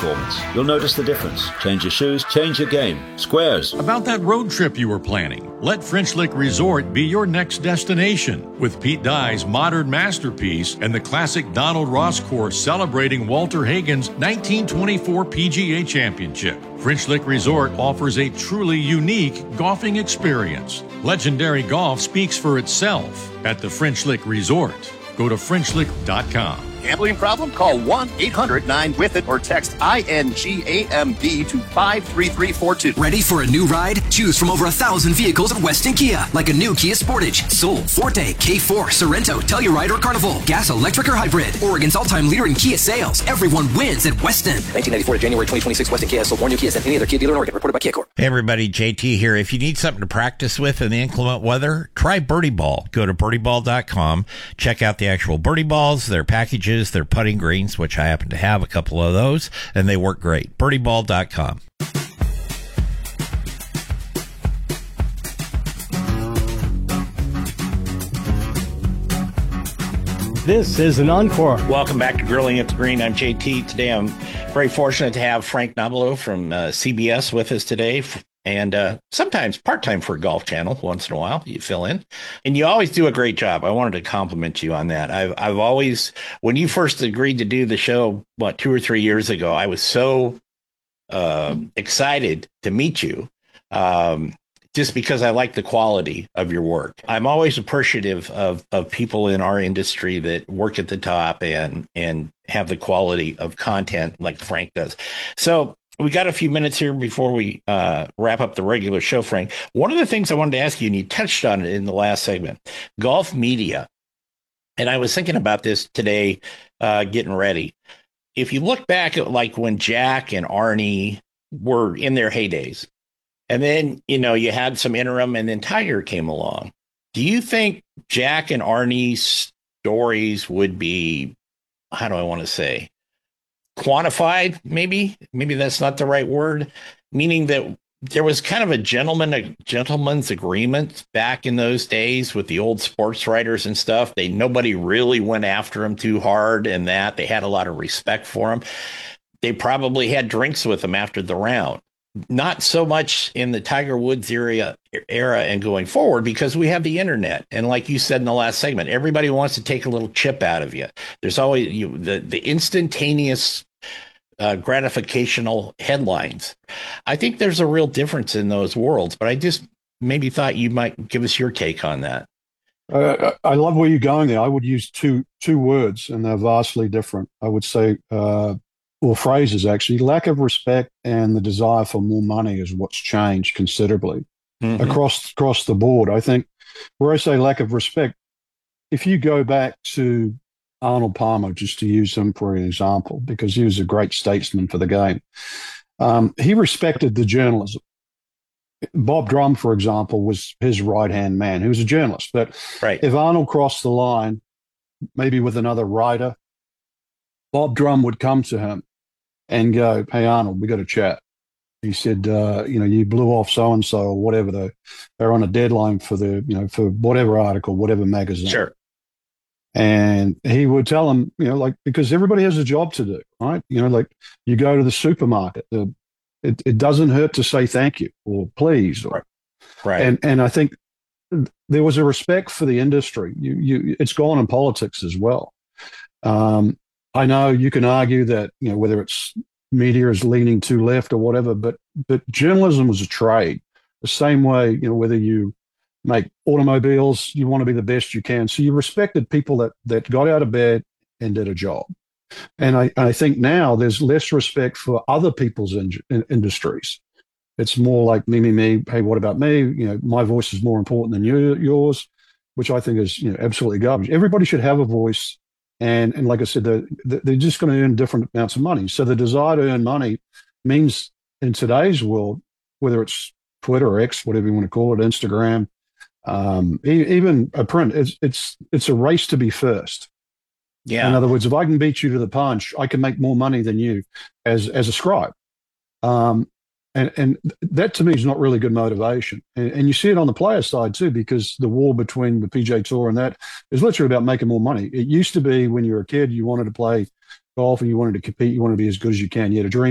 performance. You'll notice the difference. Change your shoes, change your game. Squares. About that road trip you were planning, let French Lick Resort be your next destination. With Pete Dye's modern masterpiece and the classic Donald Ross course celebrating Walter Hagen's 1924 PGA Championship, French Lick Resort offers a truly unique golfing experience. Legendary golf speaks for itself at the French Lick Resort. Go to FrenchLick.com. Gambling problem? Call 1-800-9-WITH-IT or text INGAMB to 53342. Ready for a new ride? Choose from over 1,000 vehicles at Weston Kia, like a new Kia Sportage, Soul, Forte, K4, Sorento, Telluride, or Carnival. Gas, electric, or hybrid. Oregon's all-time leader in Kia sales. Everyone wins at Weston. 1994 to January 2026, Weston Kia has sold more new Kias than any other Kia dealer in Oregon. Reported by Kia Corp. Hey everybody, JT here. If you need something to practice with in the inclement weather, try Birdie Ball. Go to birdieball.com. Check out the actual Birdie Balls, their packages, their putting greens, which I happen to have a couple of those, and they work great. birdieball.com. This is an encore. Welcome back to Grilling at the Green. I'm JT. Today I'm very fortunate to have Frank Nobilo from CBS with us today. And sometimes part-time for Golf Channel. Once in a while, you fill in. And you always do a great job. I wanted to compliment you on that. I've always, when you first agreed to do the show, 2 or 3 years ago, I was so excited to meet you just because I like the quality of your work. I'm always appreciative of people in our industry that work at the top and have the quality of content like Frank does. So we got a few minutes here before we wrap up the regular show, Frank. One of the things I wanted to ask you, and you touched on it in the last segment, golf media. And I was thinking about this today, getting ready. If you look back at like when Jack and Arnie were in their heydays, and then, you had some interim and then Tiger came along. Do you think Jack and Arnie's stories would be, how do I want to say, quantified? Maybe that's not the right word, meaning that there was kind of a gentleman's agreement back in those days with the old sports writers and stuff. Nobody really went after him too hard, and that they had a lot of respect for him. They probably had drinks with him after the round. Not so much in the Tiger Woods era and going forward, because we have the internet. And like you said in the last segment, everybody wants to take a little chip out of you. There's always the instantaneous gratificational headlines. I think there's a real difference in those worlds, but I just maybe thought you might give us your take on that. I love where you're going there. I would use two words, and they're vastly different. I would say, or phrases actually, lack of respect and the desire for more money is what's changed considerably across the board. I think where I say lack of respect, if you go back to Arnold Palmer, just to use him for an example, because he was a great statesman for the game, he respected the journalism. Bob Drum, for example, was his right-hand man. He was a journalist. But if Arnold crossed the line, maybe with another writer, Bob Drum would come to him and go, "Hey, Arnold, we got to chat." He said, you blew off so-and-so or whatever. They're on a deadline for for whatever article, whatever magazine. Sure. And he would tell him, because everybody has a job to do, right? Like you go to the supermarket, it doesn't hurt to say thank you or please. Right. And I think there was a respect for the industry. It's gone in politics as well. I know you can argue that, whether it's media is leaning too left or whatever, but journalism was a trade. The same way, whether you make automobiles, you want to be the best you can. So you respected people that got out of bed and did a job. And I think now there's less respect for other people's industries. It's more like me. Hey, what about me? My voice is more important than yours, which I think is absolutely garbage. Everybody should have a voice. And like I said, they're just going to earn different amounts of money. So the desire to earn money means in today's world, whether it's Twitter or X, whatever you want to call it, Instagram, even a print, it's a race to be first. Yeah. In other words, if I can beat you to the punch, I can make more money than you as a scribe. And that to me is not really good motivation. And you see it on the player side too, because the war between the PGA Tour and that is literally about making more money. It used to be when you were a kid, you wanted to play golf and you wanted to compete, you wanted to be as good as you can. You had a dream